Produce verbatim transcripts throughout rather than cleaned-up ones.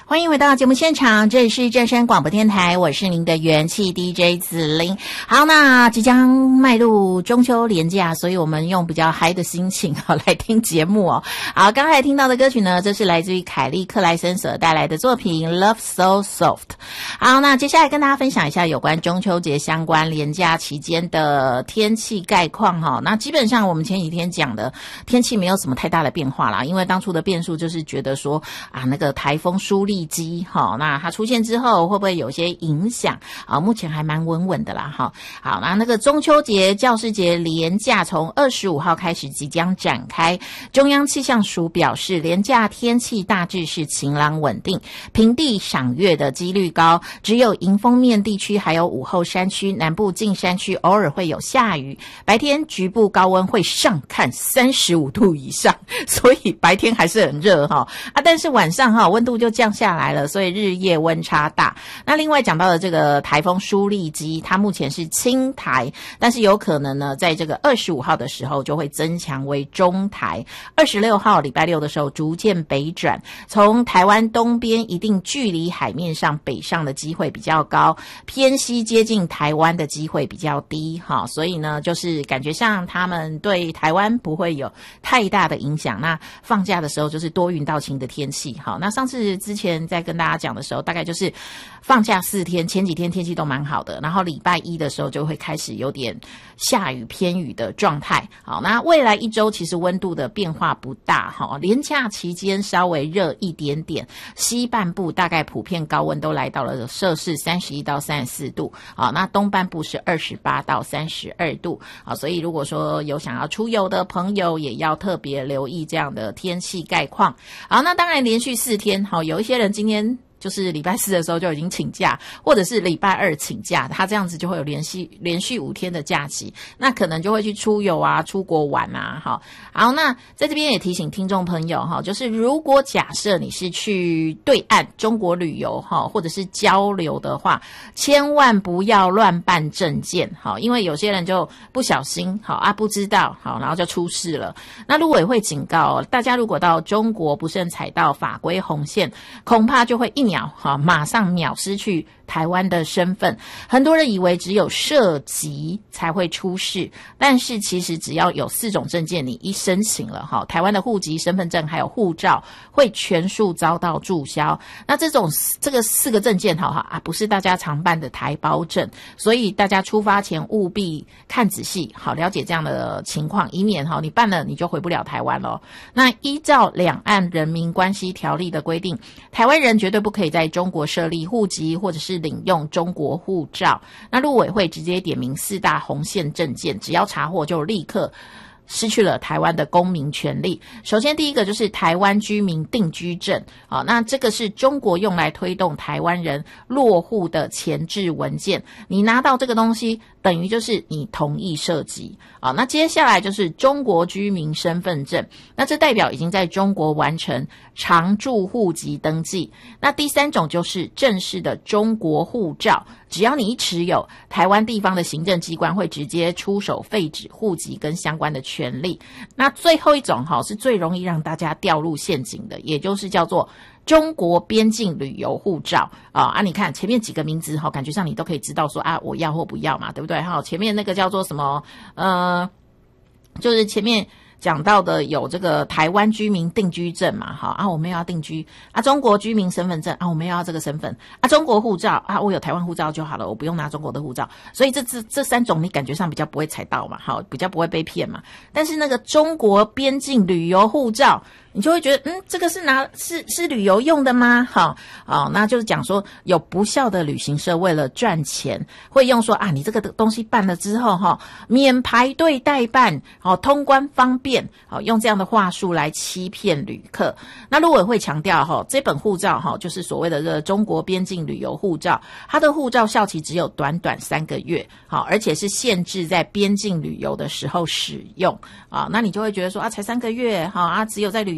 欢迎回到节目现场，这里是正声广播电台，我是您的元气 D J 子琳。好，那即将迈入中秋连假，所以我们用比较嗨的心情好来听节目哦。好，刚才听到的歌曲呢，这是来自于凯利克莱森所带来的作品 Love So Soft。 好，那接下来跟大家分享一下有关中秋节相关连假期间的天气概况哈。那基本上我们前几天讲的天气没有什么太大的变化啦，因为当初的变数就是觉得说啊，那个台风舒力基哈，那它出现之后会不会有些影响啊？目前还蛮稳稳的啦哈。好，那那个中秋节、教师节连假从二十五号开始即将展开，中央气象署表示，连假天气大致是晴朗稳定，平地赏月的几率高，只有迎风面地区还有午后山区、南部近山区偶尔会有下雨，白天局部高温会上看三十五度以上，所以白天还是很热哈啊，但是晚上哈温度就降下来了，所以日夜温差大。那另外讲到的这个台风舒力基，它目前是轻台，但是有可能呢在这个二十五号的时候就会增强为中台，二十六号礼拜六的时候逐渐北转，从台湾东边一定距离海面上北上的机会比较高，偏西接近台湾的机会比较低哈，所以呢就是感觉上他们对台湾不会有太大的影响。那放假的时候就是多云到晴的天气。好，那上次之前在跟大家讲的时候，大概就是放假四天，前几天天气都蛮好的，然后礼拜一的时候就会开始有点下雨偏雨的状态。好，那未来一周其实温度的变化不大，好，连假期间稍微热一点点，西半部大概普遍高温都来到了摄氏三十一到三十四度，好，那东半部是二十八到三十二度，好，所以如果说有想要出游的朋友，也要特别留意这样的天气概况。好，那当然连续四天，好，有一些人今天就是礼拜四的时候就已经请假，或者是礼拜二请假，他这样子就会有连续连续五天的假期，那可能就会去出游啊、出国玩啊。好，好，那在这边也提醒听众朋友哈，就是如果假设你是去对岸中国旅游哈，或者是交流的话，千万不要乱办证件，好，因为有些人就不小心好啊，不知道好，然后就出事了。那陆委会警告大家，如果到中国不慎踩到法规红线，恐怕就会一秒好，马上秒失去台湾的身份。很多人以为只有涉及才会出事，但是其实只要有四种证件你一申请了哈，台湾的户籍、身份证还有护照会全数遭到注销。那这种这个四个证件哈哈啊，不是大家常办的台胞证，所以大家出发前务必看仔细，好了解这样的情况，以免哈你办了你就回不了台湾了。那依照两岸人民关系条例的规定，台湾人绝对不可以在中国设立户籍或者是领用中国护照。那陆委会直接点名四大红线证件，只要查获就立刻失去了台湾的公民权利。首先第一个就是台湾居民定居证，好，那这个是中国用来推动台湾人落户的前置文件，你拿到这个东西等于就是你同意涉及。好，那接下来就是中国居民身份证，那这代表已经在中国完成常住户籍登记。那第三种就是正式的中国护照，只要你一持有，台湾地方的行政机关会直接出手废止户籍跟相关的权利。那最后一种哈是最容易让大家掉入陷阱的，也就是叫做中国边境旅游护照啊啊！你看前面几个名字哈，感觉上你都可以知道说啊，我要或不要嘛，对不对？哈，前面那个叫做什么呃，就是前面讲到的有这个台湾居民定居证嘛，好啊，我们要定居啊，中国居民身份证啊，我们要这个身份啊，中国护照啊，我有台湾护照就好了，我不用拿中国的护照，所以这这这三种你感觉上比较不会踩到嘛，好，比较不会被骗嘛。但是那个中国边境旅游护照，你就会觉得嗯，这个是拿是是旅游用的吗？好，哦，那就是讲说有不孝的旅行社为了赚钱，会用说啊，你这个东西办了之后哈，免排队代办，好，通关方便，好，用这样的话术来欺骗旅客。那陆委会强调哈，这本护照哈，就是所谓的这个中国边境旅游护照，它的护照效期只有短短三个月，好，而且是限制在边境旅游的时候使用啊。那你就会觉得说啊，才三个月，好啊，只有在旅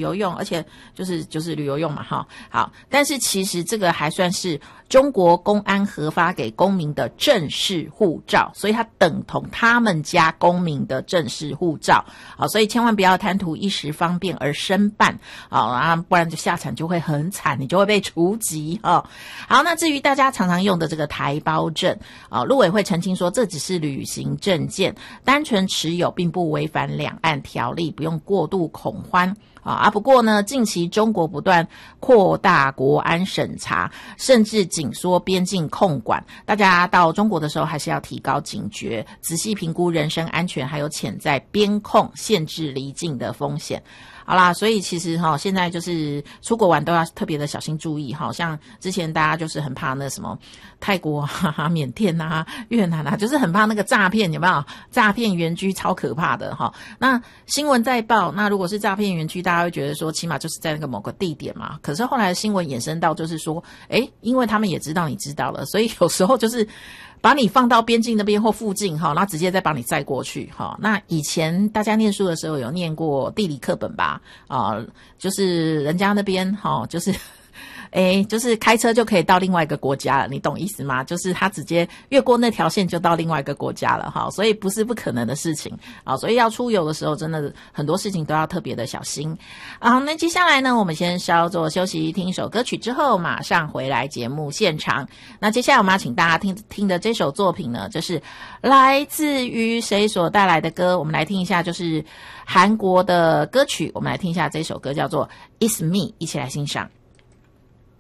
游用，而且就是就是旅游用嘛哈。好，但是其实这个还算是中国公安核发给公民的正式护照，所以它等同他们家公民的正式护照。好，所以千万不要贪图一时方便而申办啊，不然就下场就会很惨，你就会被除籍哦。好，那至于大家常常用的这个台胞证啊，陆委会澄清说这只是旅行证件，单纯持有并不违反两岸条例，不用过度恐慌。啊，不过呢，近期中国不断扩大国安审查，甚至紧缩边境控管，大家到中国的时候还是要提高警觉，仔细评估人身安全还有潜在边控限制离境的风险。好啦，所以其实哈、哦，现在就是出国玩都要特别的小心注意哈。像之前大家就是很怕那什么泰国啊、缅甸啊、越南啊，就是很怕那个诈骗，有没有？诈骗园区超可怕的哈。那新闻在报，那如果是诈骗园区，大家会觉得说，起码就是在那个某个地点嘛。可是后来新闻衍生到就是说，诶，因为他们也知道你知道了，所以有时候就是把你放到边境那边或附近哈，然后直接再把你载过去哈。那以前大家念书的时候有念过地理课本吧？啊、呃，就是人家那边哈，就是诶，就是开车就可以到另外一个国家了，你懂意思吗？就是他直接越过那条线就到另外一个国家了哈，所以不是不可能的事情啊。所以要出游的时候，真的很多事情都要特别的小心啊。那接下来呢，我们先稍作休息，听一首歌曲之后，马上回来节目现场。那接下来我们要请大家听听的这首作品呢，就是来自于谁所带来的歌？我们来听一下，就是韩国的歌曲。我们来听一下这首歌，叫做《It's Me》，一起来欣赏。